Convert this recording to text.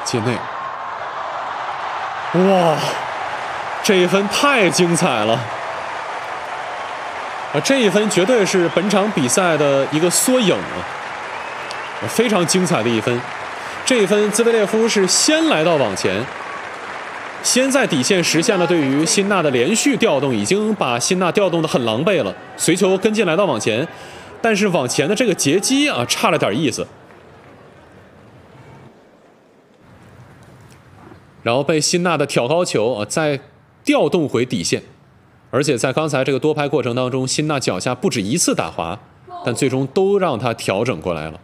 界内。哇，这一分太精彩了！这一分绝对是本场比赛的一个缩影啊，非常精彩的一分。这一分，兹维列夫是先来到网前，先在底线实现了对于辛纳的连续调动，已经把辛纳调动得很狼狈了。随球跟进来到网前，但是网前的这个截击啊，差了点意思。然后被辛纳的挑高球啊，再调动回底线，而且在刚才这个多拍过程当中，辛纳脚下不止一次打滑，但最终都让他调整过来了。